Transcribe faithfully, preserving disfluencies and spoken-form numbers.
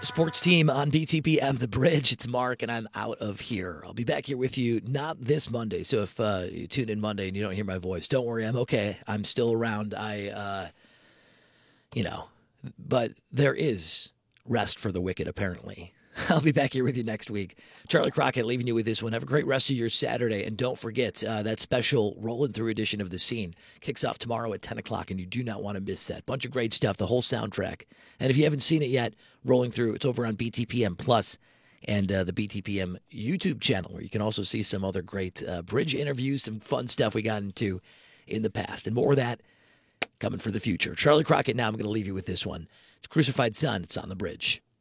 Sports team on B T P M The Bridge. It's Mark, and I'm out of here. I'll be back here with you not this Monday. So if uh, you tune in Monday and you don't hear my voice, don't worry. I'm okay. I'm still around. I, uh, you know, but there is rest for the wicked, apparently. I'll be back here with you next week. Charlie Crockett leaving you with this one. Have a great rest of your Saturday. And don't forget uh, that special Rolling Through edition of The Scene kicks off tomorrow at ten o'clock, and you do not want to miss that. Bunch of great stuff, the whole soundtrack. And if you haven't seen it yet, Rolling Through, it's over on B T P M Plus and uh, the B T P M YouTube channel, where you can also see some other great uh, bridge interviews, some fun stuff we got into in the past. And more of that coming for the future. Charlie Crockett now. I'm going to leave you with this one. It's Crucified Son. It's on the Bridge.